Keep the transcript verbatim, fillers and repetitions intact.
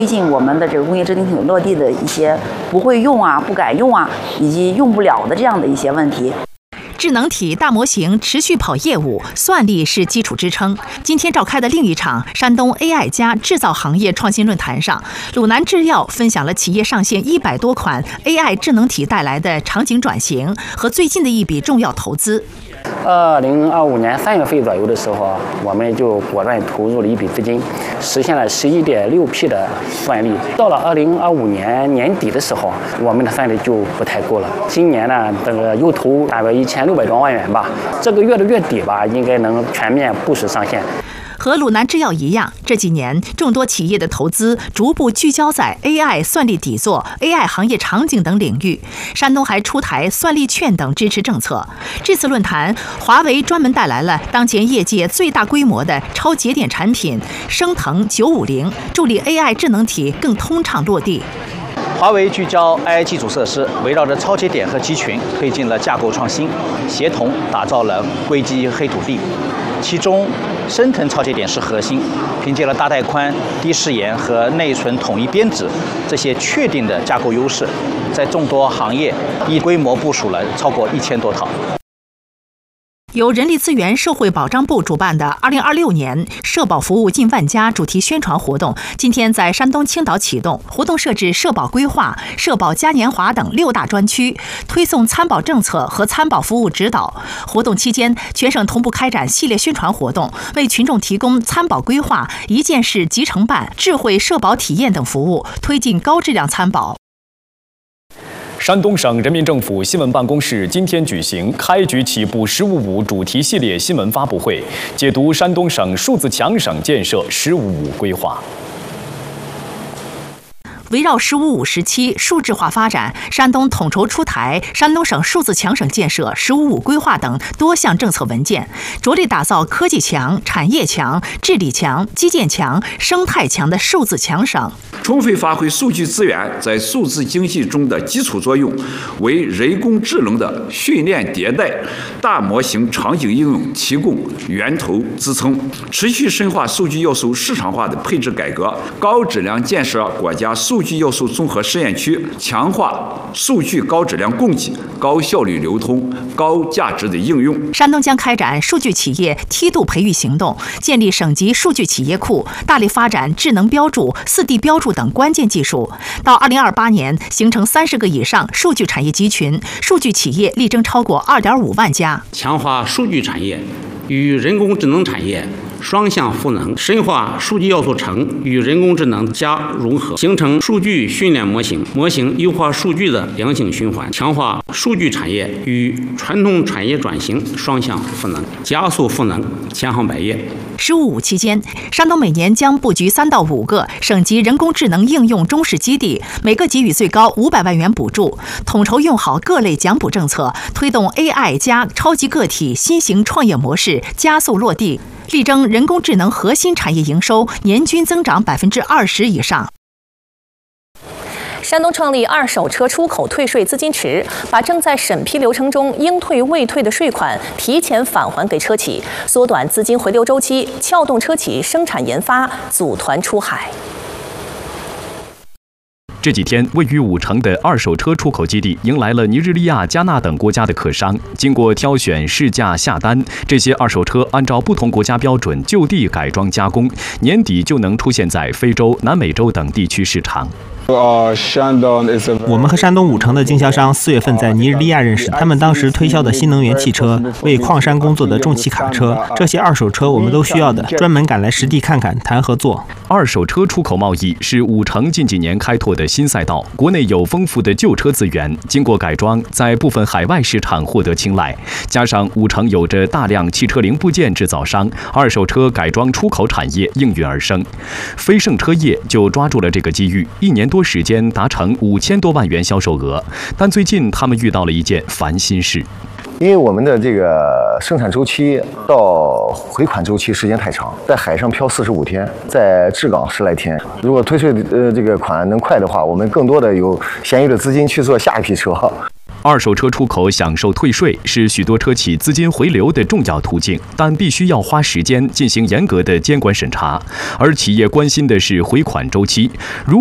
推进我们的这个工业智能体落地的一些不会用啊、不敢用啊，以及用不了的这样的一些问题。 智能体大模型持续跑业务，算力是基础支撑。今天召开的另一场山东 A I 加制造行业创新论坛上，鲁南制药分享了企业上线一百多款 A I 智能体带来的场景转型和最近的一笔重要投资。 二零二五年三月份左右的时候，我们就果断投入了一笔资金，实现了十一点六 P 的算力。到了二零二五年年底的时候，我们的算力就不太够了。今年呢，这个又投大约一千六百多万元吧，这个月的月底吧，应该能全面部署上线。 和鲁南制药一样，这几年众多企业的投资逐步聚焦在 A I 算力底座、A I 行业场景等领域。山东还出台算力券等支持政策。这次论坛，华为专门带来了当前业界最大规模的超节点产品升腾九五零，助力 A I 智能体更通畅落地。 华为聚焦 A I 基础设施，围绕着超节点和集群，推进了架构创新，协同打造了硅基黑土地。其中，升腾超节点是核心，凭借了大带宽、低时延和内存统一编制这些确定的架构优势，在众多行业已规模部署了超过一千多套。 由人力资源社会保障部主办的二零二六年社保服务近万家主题宣传活动，今天在山东青岛启动。活动设置社保规划、社保嘉年华等六大专区，推送参保政策和参保服务指导。活动期间，全省同步开展系列宣传活动，为群众提供参保规划、一键式集成办、智慧社保体验等服务，推进高质量参保。 山东省人民政府新闻办公室今天举行开局起步“十五五”主题系列新闻发布会，解读山东省数字强省建设“十五五”规划。 围绕“十五五”时期数字化发展，山东统筹出台山东省数字强省建设“十五五”规划等多项政策文件，着力打造科技强、产业强、治理强、基建强、生态强的数字强省。 充分发挥数据资源在数字经济中的基础作用，为人工智能的训练迭代、大模型场景应用提供源头支撑，持续深化数据要素市场化的配置改革，高质量建设国家数据要素综合试验区，强化数据高质量供给、高效率流通、高价值的应用。 山东将开展数据企业梯度培育行动，建立省级数据企业库，大力发展智能标注、四 D 标注等关键技术。到二零二八年，形成三十个以上数据产业集群，数据企业力争超过二点五万家。 强化数据产业与人工智能产业双向赋能，深化数据要素层与人工智能加融合，形成数据训练模型、模型优化数据的良性循环，强化数据产业与传统产业转型双向赋能，加速赋能，千行百业。 十五五期间，山东每年将布局三到五个省级人工智能应用中试基地，每个给予最高五百万元补助，统筹用好各类奖补政策，推动 A I 加超级个体新型创业模式加速落地，力争人工智能核心产业营收年均增长百分之二十以上。 山东创立二手车出口退税资金池，把正在审批流程中应退未退的税款提前返还给车企，缩短资金回流周期，撬动车企生产研发，组团出海。 这几天，位于武城的二手车出口基地迎来了尼日利亚、加纳等国家的客商。经过挑选、试驾、下单，这些二手车按照不同国家标准就地改装加工，年底就能出现在非洲、南美洲等地区市场。 我们和山东武城的经销商四月份在尼日利亚认识，他们当时推销的新能源汽车为矿山工作的重汽卡车，这些二手车我们都需要的，专门赶来实地看看谈合作。 二手车出口贸易是武城近几年开拓的新赛道，国内有丰富的旧车资源，经过改装，在部分海外市场获得青睐。加上武城有着大量汽车零部件制造商，二手车改装出口产业应运而生。飞盛车业就抓住了这个机遇，一年多时间达成五千多万元销售额，但最近他们遇到了一件烦心事。 因为我们的这个生产周期到回款周期时间太长，在海上漂四十五天，在滞港十来天。如果退税呃这个款能快的话，我们更多的有闲余的资金去做下一批车。 二手车出口享受退税是许多车企资金回流的重要途径，但必须要花时间进行严格的监管审查。而企业关心的是回款周期，如